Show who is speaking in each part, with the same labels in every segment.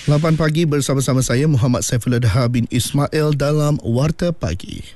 Speaker 1: 8 pagi bersama-sama saya Muhammad Saifullah Daha bin Ismail dalam Warta Pagi.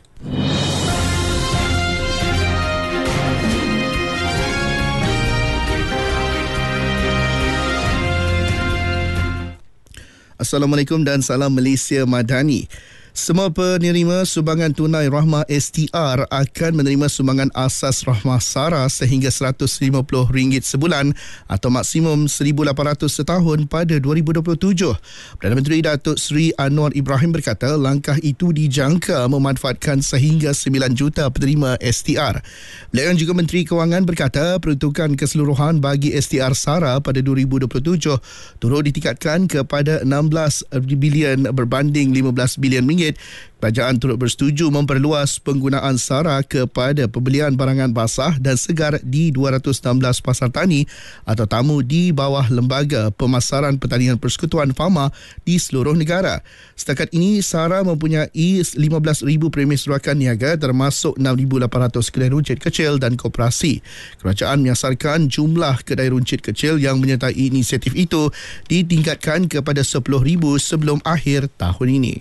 Speaker 1: Assalamualaikum dan salam Malaysia Madani. Semua penerima sumbangan tunai Rahmah STR akan menerima sumbangan asas Rahmah SARA sehingga RM150 sebulan atau maksimum RM1,800 setahun pada 2027. Perdana Menteri Datuk Seri Anwar Ibrahim berkata langkah itu dijangka memanfaatkan sehingga 9 juta penerima STR. Beliau yang juga Menteri Kewangan berkata peruntukan keseluruhan bagi STR SARA pada 2027 turut ditingkatkan kepada 16 bilion berbanding 15 bilion ringgit. Kerajaan turut bersetuju memperluas penggunaan SARA kepada pembelian barangan basah dan segar di 216 pasar tani atau tamu di bawah Lembaga Pemasaran Pertanian Persekutuan Fama di seluruh negara. Setakat ini, SARA mempunyai 15,000 premis ruakan niaga termasuk 6,800 kedai runcit kecil dan koperasi. Kerajaan menyasarkan jumlah kedai runcit kecil yang menyertai inisiatif itu ditingkatkan kepada 10,000 sebelum akhir tahun ini.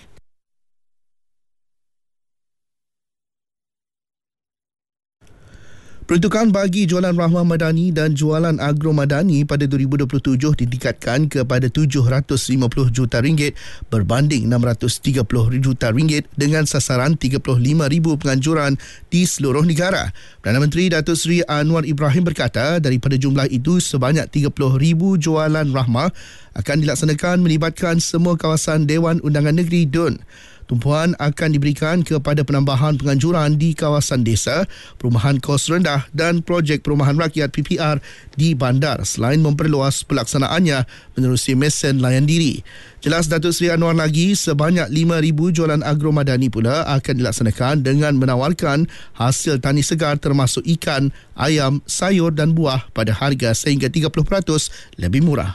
Speaker 1: Peruntukan bagi jualan Rahmah Madani dan jualan Agro Madani pada 2027 ditingkatkan kepada RM750 juta berbanding RM630 juta dengan sasaran 35,000 penganjuran di seluruh negara. Perdana Menteri Datuk Seri Anwar Ibrahim berkata daripada jumlah itu sebanyak 30,000 jualan Rahmah akan dilaksanakan melibatkan semua kawasan Dewan Undangan Negeri DUN. Tumpuan akan diberikan kepada penambahan penganjuran di kawasan desa, perumahan kos rendah dan projek perumahan rakyat PPR di bandar selain memperluas pelaksanaannya menerusi mesin layan diri. Jelas Datuk Seri Anwar lagi, sebanyak 5,000 jualan Agro Madani pula akan dilaksanakan dengan menawarkan hasil tani segar termasuk ikan, ayam, sayur dan buah pada harga sehingga 30% lebih murah.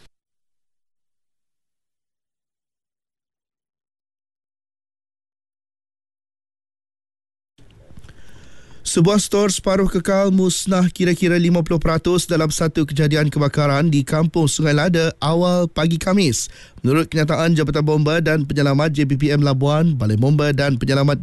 Speaker 1: Sebuah stor separuh kekal musnah kira-kira 50% dalam satu kejadian kebakaran di Kampung Sungai Lada awal pagi Khamis. Menurut kenyataan Jabatan Bomba dan Penyelamat JPPM Labuan, Balai Bomba dan Penyelamat